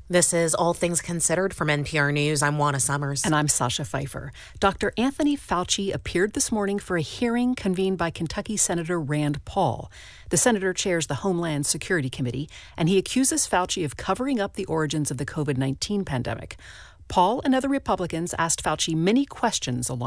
This is All Things Considered from NPR News. I'm Juana Summers. And I'm Sasha Pfeiffer. Dr. Anthony Fauci appeared this morning for a hearing convened by Kentucky Senator Rand Paul. The senator chairs the Homeland Security Committee, and he accuses Fauci of covering up the origins of the COVID-19 pandemic. Paul and other Republicans asked Fauci many questions along